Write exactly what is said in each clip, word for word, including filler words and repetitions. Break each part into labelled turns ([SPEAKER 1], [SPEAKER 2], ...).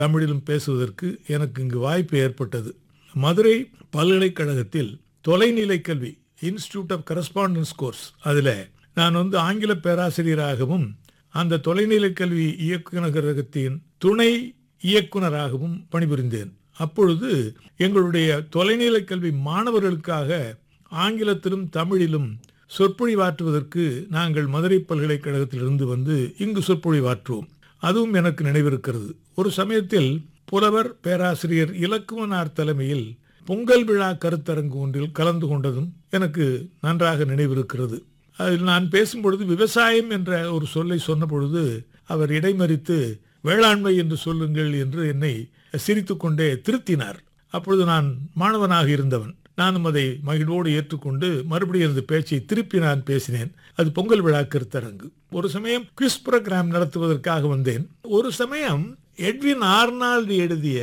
[SPEAKER 1] தமிழிலும் பேசுவதற்கு எனக்கு இங்கு வாய்ப்பு ஏற்பட்டது. மதுரை பல்கலைக்கழகத்தில் தொலைநிலை கல்வி இன்ஸ்டிடியூட் ஆஃப் கரஸ்பாண்டன்ஸ் கோர்ஸ், அதில் நான் வந்து ஆங்கில பேராசிரியராகவும் அந்த தொலைநிலை கல்வி இயக்குநரகத்தின் துணை இயக்குனராகவும் பணிபுரிந்தேன். அப்பொழுது எங்களுடைய தொலைநிலை கல்வி மாணவர்களுக்காக ஆங்கிலத்திலும் தமிழிலும் சொற்பொழிவாற்றுவதற்கு நாங்கள் மதுரை பல்கலைக்கழகத்திலிருந்து வந்து இங்கு சொற்பொழிவாற்றுவோம். அதுவும் எனக்கு நினைவிருக்கிறது. ஒரு சமயத்தில் புலவர் பேராசிரியர் இலக்குவனார் தலைமையில் பொங்கல் விழா கருத்தரங்கு ஒன்றில் கலந்து கொண்டதும் எனக்கு நன்றாக நினைவிருக்கிறது. அதில் நான் பேசும்பொழுது விவசாயம் என்ற ஒரு சொல்லை சொன்ன பொழுது அவர் இடைமறித்து வேளாண்மை என்று சொல்லுங்கள் என்று என்னை சிரித்துக்கொண்டே திருத்தினார். அப்பொழுது நான் மாணவனாக இருந்தவன். நானும் அதை மகிழ்வோடு ஏற்றுக்கொண்டு மறுபடியும் அந்த பேச்சை திருப்பி நான் பேசினேன். அது பொங்கல் விழா கருத்தரங்கு. ஒரு சமயம் குவிஸ் புரோகிராம் நடத்துவதற்காக வந்தேன். ஒரு சமயம் எட்வின் ஆர்னால்டு எழுதிய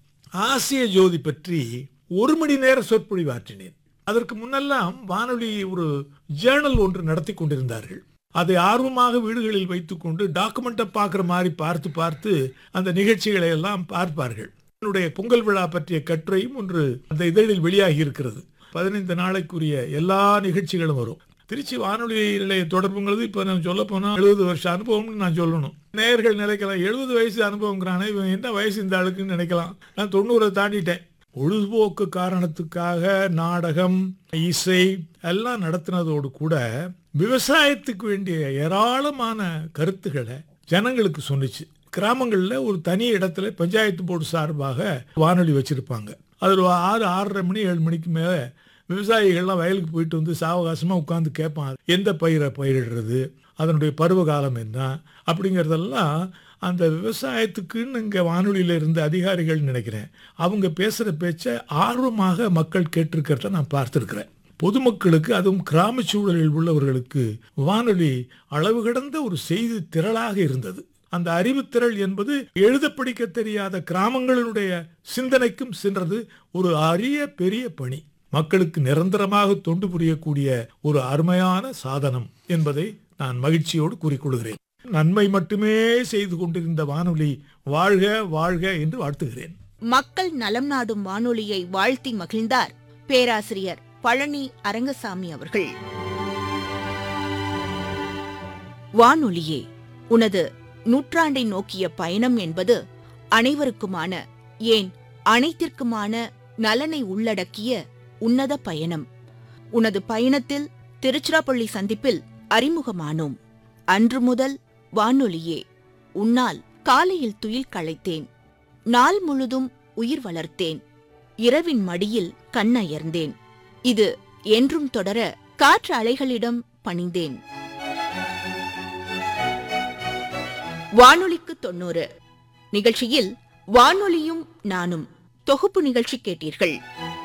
[SPEAKER 1] ஆசிய ஜோதி பற்றி ஒரு மணி நேர சொற்பொழிவாற்றினேன். அதற்கு முன்னெல்லாம் வானொலி ஒரு ஜேர்னல் ஒன்று நடத்தி கொண்டிருந்தார்கள். அதை ஆர்வமாக வீடுகளில் வைத்துக்கொண்டு டாக்குமெண்ட்டை பார்க்குற மாதிரி பார்த்து பார்த்து அந்த நிகழ்ச்சிகளை எல்லாம் பார்ப்பார்கள். என்னுடைய பொங்கல் விழா பற்றிய கட்டுரையும் ஒன்று அந்த இதழில் வெளியாகி இருக்கிறது. பதினைந்து நாளைக்குரிய எல்லா நிகழ்ச்சிகளும் வரும். திருச்சி வானொலி நிலைய தொடர்புங்கிறது இப்போ நான் சொல்ல போனால் எழுபது வருஷம் அனுபவம்னு நான் சொல்லணும். நேயர்கள் நினைக்கலாம், எழுபது வயசு அனுபவங்கிறானே, இவன் என்ன வயசு இந்த ஆளுக்குன்னு நினைக்கலாம். நான் தொண்ணூறை தாண்டிட்டேன். பொழுதுபோக்கு காரணத்துக்காக நாடகம், இசை எல்லாம் நடத்தினதோடு கூட விவசாயத்துக்கு வேண்டிய ஏராளமான கருத்துக்களை ஜனங்களுக்கு சொன்னிச்சு. கிராமங்களில் ஒரு தனி இடத்துல பஞ்சாயத்து போர்டு சார்பாக வானொலி வச்சிருப்பாங்க. அதில் ஆறு ஆறரை மணி ஏழு மணிக்கு மேலே விவசாயிகள்லாம் வயலுக்கு போயிட்டு வந்து சாவகாசமாக உட்காந்து கேட்பான், எந்த பயிரை பயிரிடுறது, அதனுடைய பருவ காலம் என்ன அப்படிங்கிறதெல்லாம் அந்த விவசாயத்துக்குன்னு இங்கே வானொலியில் இருந்த அதிகாரிகள் நினைக்கிறேன் அவங்க பேசுகிற பேச்சை ஆர்வமாக மக்கள் கேட்டிருக்கிறத நான் பார்த்துருக்கிறேன். பொதுமக்களுக்கு, அதுவும் கிராம சூழலில் உள்ளவர்களுக்கு வானொலி அளவு கடந்த ஒரு செய்தி திரளாக இருந்தது. அந்த அறிவுத்திரள் என்பது எழுத படிக்க தெரியாத கிராமங்களுடைய சிந்தனைக்கும் சென்றது. ஒரு அரிய பெரிய பணி, மக்களுக்கு நிரந்தரமாக தொண்டு புரியக்கூடிய ஒரு அருமையான சாதனம் என்பதை நான் மகிழ்ச்சியோடு கூறிக்கொள்கிறேன். நன்மை மட்டுமே செய்து கொண்டிருந்த வானொலி வாழ்க வாழ்க என்று வாழ்த்துகிறேன்.
[SPEAKER 2] மக்கள் நலம் நாடும் வானொலியை வாழ்த்தி மகிழ்ந்தார் பேராசிரியர் பழனி அரங்கசாமி அவர்கள். வானொலியே, உனது நூற்றாண்டை நோக்கிய பயணம் என்பது அனைவருக்குமான, ஏன் அனைத்திற்குமான நலனை உள்ளடக்கிய உன்னத பயணம். உனது பயணத்தில் திருச்சிராப்பள்ளி சந்திப்பில் அறிமுகமானோம். அன்று முதல் வானொலியே, உன்னால் காலையில் துயில் களைத்தேன், நாள் முழுதும் உயிர் வளர்த்தேன், இரவின் மடியில் கண்ணயர்ந்தேன், இது என்றும் தொடர காற்று அலைகளிடம் பணிந்தேன். வானொலிக்கு தொண்ணூறு நிகழ்ச்சியில் வானொலியும் நானும் தொகுப்பு நிகழ்ச்சி கேட்டீர்கள்.